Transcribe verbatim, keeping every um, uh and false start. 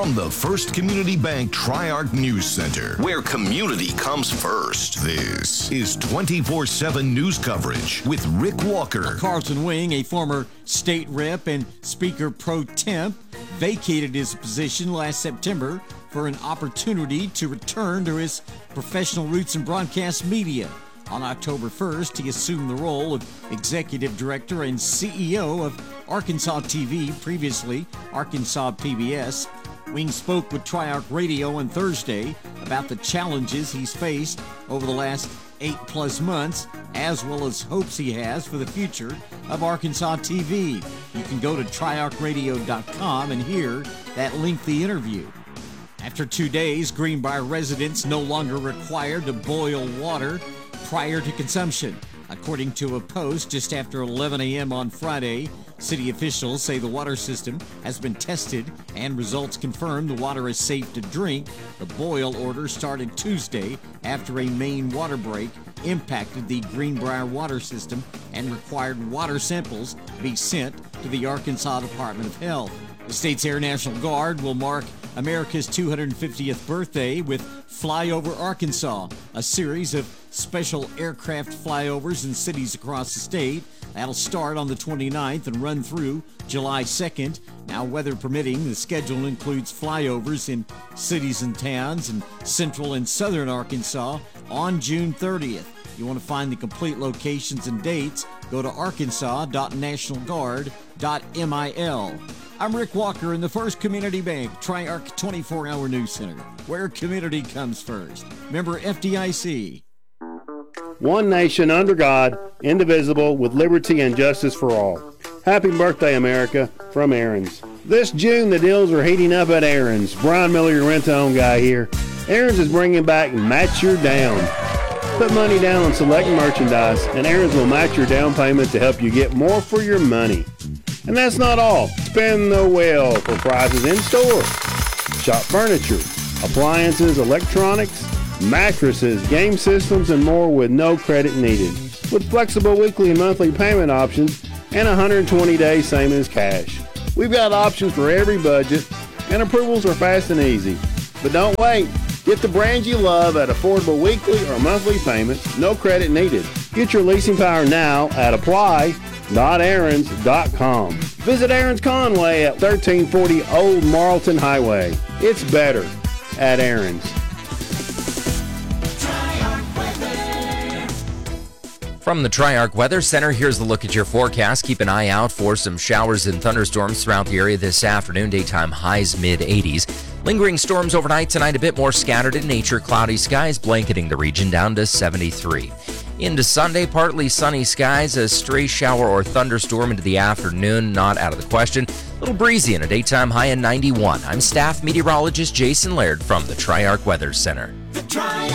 from the First Community Bank Tri-Arc News Center, where community comes first. This is twenty-four seven news coverage with Rick Walker. Carlton Wing, a former state rep and speaker pro temp, vacated his position last September for an opportunity to return to his professional roots in broadcast media. On October first, he assumed the role of executive director and C E O of Arkansas T V, previously Arkansas P B S. Wing spoke with Tri-Arc Radio on Thursday about the challenges he's faced over the last eight-plus months, as well as hopes he has for the future of Arkansas T V. You can go to tri arc radio dot com and hear that lengthy interview. After two days, Greenbrier residents no longer required to boil water prior to consumption. According to a post just after eleven a.m. on Friday, city officials say the water system has been tested and results confirm the water is safe to drink. The boil order started Tuesday after a main water break impacted the Greenbrier water system and required water samples be sent to the Arkansas Department of Health. The state's Air National Guard will mark America's two hundred fiftieth birthday with Flyover Arkansas, a series of special aircraft flyovers in cities across the state. That'll start on the twenty-ninth and run through July second. Now, weather permitting, the schedule includes flyovers in cities and towns in central and southern Arkansas on June thirtieth. You want to find the complete locations and dates, go to arkansas dot national guard dot mil. I'm Rick Walker in the First Community Bank Tri-Arc twenty-four hour News Center, where community comes first. Member F D I C. One nation under God, indivisible, with liberty and justice for all. Happy birthday, America, from Aaron's. This June, the deals are heating up at Aaron's. Brian Miller, your rent-to-own guy here. Aaron's is bringing back Match Your Down. Put money down on select merchandise, and Aaron's will match your down payment to help you get more for your money. And that's not all. Spend the wheel for prices in store. Shop furniture, appliances, electronics, mattresses, game systems, and more with no credit needed. With flexible weekly and monthly payment options and one hundred twenty days same as cash. We've got options for every budget, and approvals are fast and easy. But don't wait. Get the brands you love at affordable weekly or monthly payments, no credit needed. Get your leasing power now at apply dot aarons dot com. Visit Aaron's Conway at thirteen forty Old Marlton Highway. It's better at Aaron's. From the Tri-Arc Weather Center, here's the look at your forecast. Keep an eye out for some showers and thunderstorms throughout the area this afternoon. Daytime highs mid eighties. Lingering storms overnight tonight, a bit more scattered in nature. Cloudy skies blanketing the region down to seventy-three. Into Sunday, partly sunny skies, a stray shower or thunderstorm into the afternoon, not out of the question. A little breezy and a daytime high in ninety-one. I'm staff meteorologist Jason Laird from the Tri-Arc Weather Center.